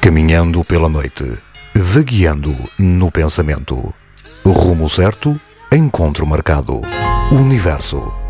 Caminhando pela noite, vagueando no pensamento. Rumo certo, encontro marcado. Universo.